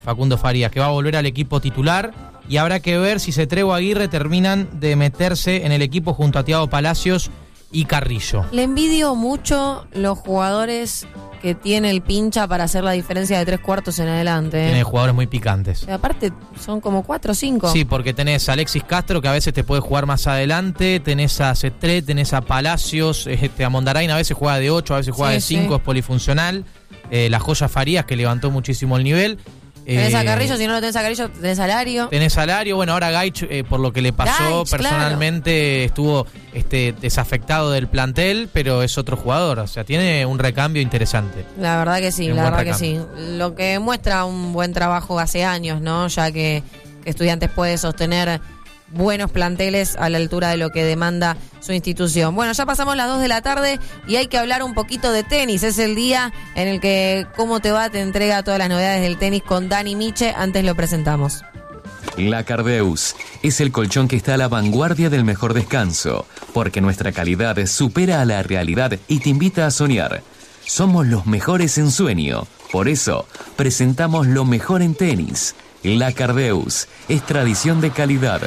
Facundo Farías, que va a volver al equipo titular, y habrá que ver si Cetré o Aguirre terminan de meterse en el equipo junto a Thiago Palacios y Carrillo. Le envidio mucho los jugadores que tiene el pincha para hacer la diferencia de 3/4 en adelante. Tiene jugadores muy picantes. Y aparte son como 4 o 5. Sí, porque tenés a Alexis Castro, que a veces te puede jugar más adelante, tenés a Cetré, tenés a Palacios, a Mondarain a veces juega de 8, a veces juega de 5, es polifuncional. La joya Farías, que levantó muchísimo el nivel. Tenés a Carrillo, si no lo tenés a Carrillo, tenés Alario. Tenés Alario, bueno, ahora Gaich, por lo que le pasó Gaich, personalmente, estuvo desafectado del plantel, pero es otro jugador, o sea, tiene un recambio interesante. La verdad que sí, la verdad que sí. Lo que muestra un buen trabajo hace años, ¿no? Ya que Estudiantes puede sostener buenos planteles a la altura de lo que demanda su institución. Bueno, ya pasamos las 2 de la tarde y hay que hablar un poquito de tenis. Es el día en el que Cómo te va te entrega todas las novedades del tenis con Dani Miche. Antes lo presentamos. La Cardeus es el colchón que está a la vanguardia del mejor descanso, porque nuestra calidad supera a la realidad y te invita a soñar. Somos los mejores en sueño, por eso presentamos lo mejor en tenis. La Cardeus es tradición de calidad.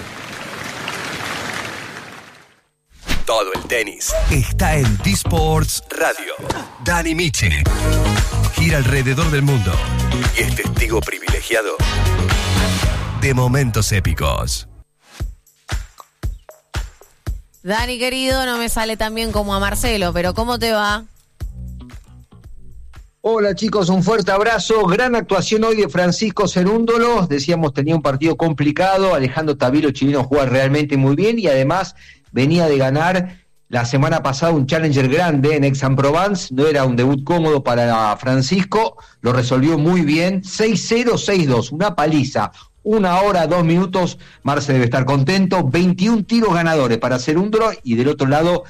Todo el tenis está en D-Sports Radio. Dani Miche gira alrededor del mundo y es testigo privilegiado de momentos épicos. Dani, querido, no me sale tan bien como a Marcelo, pero ¿cómo te va? Hola chicos, un fuerte abrazo. Gran actuación hoy de Francisco Cerúndolo. Decíamos, tenía un partido complicado. Alejandro Tavilo, chileno, juega realmente muy bien y además venía de ganar la semana pasada un Challenger grande en Aix-en-Provence. No era un debut cómodo para Francisco, lo resolvió muy bien. 6-0, 6-2, una paliza. 1 hora, 2 minutos, Marce debe estar contento. 21 tiros ganadores para Cerúndolo y del otro lado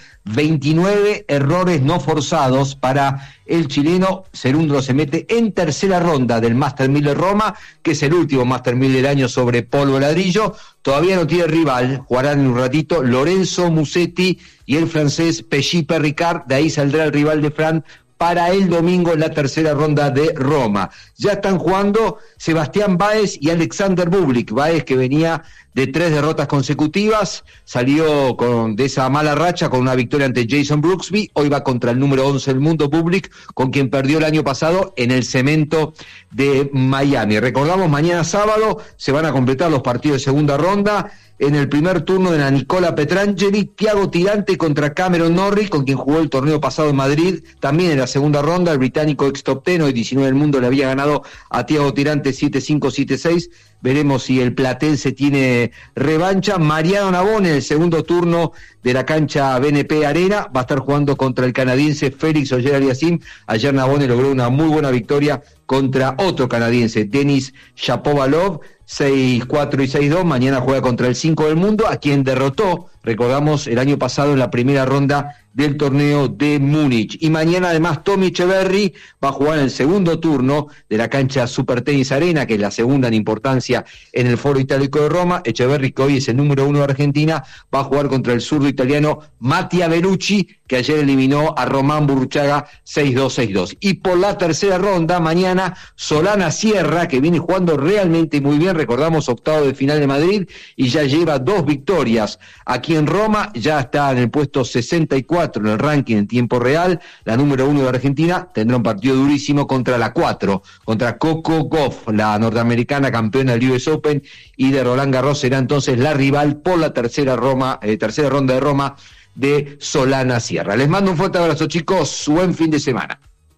29 errores no forzados para el chileno. Cerúndolo se mete en tercera ronda del Master 1000 de Roma, que es el último Master 1000 del año sobre polvo ladrillo. Todavía no tiene rival, jugarán en un ratito Lorenzo Musetti y el francés Pesci Ricard. De ahí saldrá el rival de Fran para el domingo en la tercera ronda de Roma. Ya están jugando Sebastián Báez y Alexander Bublik. Báez, que venía de 3 derrotas consecutivas, salió de esa mala racha con una victoria ante Jason Brooksby. Hoy va contra el número 11 del mundo, Bublik, con quien perdió el año pasado en el cemento de Miami. Recordamos, mañana sábado se van a completar los partidos de segunda ronda. En el primer turno de la Nicola Petrangeli, Thiago Tirante contra Cameron Norrie, con quien jugó el torneo pasado en Madrid, también en la segunda ronda. El británico ex top 10, hoy 19 del mundo, le había ganado a Thiago Tirante 7-5, 7-6. Veremos si el platense tiene revancha. Mariano Navone en el segundo turno de la cancha BNP Arena va a estar jugando contra el canadiense Félix Auger-Aliassime. Ayer Navone logró una muy buena victoria contra otro canadiense, Denis Shapovalov, 6-4 y 6-2. Mañana juega contra el 5 del mundo, a quien derrotó, recordamos, el año pasado en la primera ronda del torneo de Múnich. Y mañana además Tommy Echeverry va a jugar en el segundo turno de la cancha Super Tenis Arena, que es la segunda en importancia en el Foro Itálico de Roma. Echeverry, que hoy es el número 1 de Argentina, va a jugar contra el zurdo italiano Mattia Bellucci, que ayer eliminó a Román Burruchaga 6-2, 6-2. Y por la tercera ronda, mañana, Solana Sierra, que viene jugando realmente muy bien, recordamos, octavo de final de Madrid, y ya lleva 2 victorias aquí en Roma, ya está en el puesto 64 en el ranking en tiempo real. La número 1 de Argentina tendrá un partido durísimo contra la 4, contra Coco Gauff, la norteamericana campeona del US Open y de Roland Garros. Será entonces la rival por la tercera ronda de Roma de Solana Sierra. Les mando un fuerte abrazo, chicos, buen fin de semana.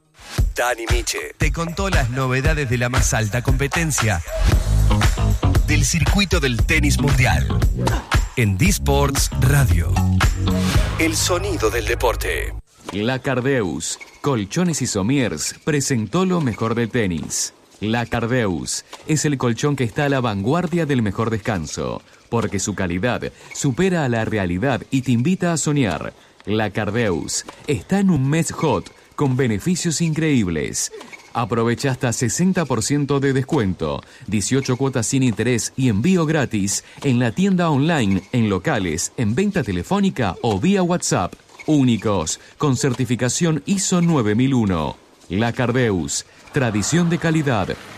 Dani Miche te contó las novedades de la más alta competencia del circuito del tenis mundial en D-Sports Radio. El sonido del deporte. La Cardeus, Colchones y Somiers, presentó lo mejor del tenis. La Cardeus es el colchón que está a la vanguardia del mejor descanso, porque su calidad supera a la realidad y te invita a soñar. La Cardeus está en un mes hot con beneficios increíbles. Aprovecha hasta 60% de descuento, 18 cuotas sin interés y envío gratis en la tienda online, en locales, en venta telefónica o vía WhatsApp. Únicos, con certificación ISO 9001. La Cardeus, tradición de calidad,